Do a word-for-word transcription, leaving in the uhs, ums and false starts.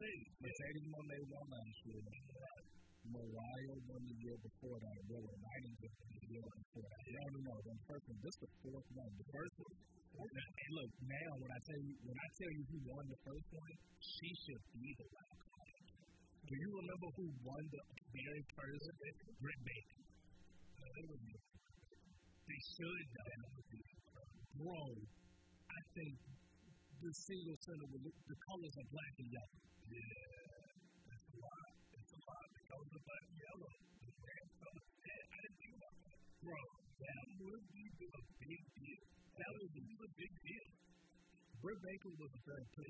Mercedes. Mercedes won they won last year. Mariah won the year before that. They were Lightning won the year before that. No, no, no. The first one. This is the fourth one. The first one. And look, now when I tell you when I tell you who won the first one, she should be the wild card. Do you remember who won the very first? Britt Baker. No, they would be. They should though. Bro, I think the single center with the colors are black and yellow. Yeah, that's a lot. It's a lot. The colors are black and yellow. The brand colors. Yeah, I didn't think about that. Bro, that would be a big deal. That would be a big deal. Britt Baker was a very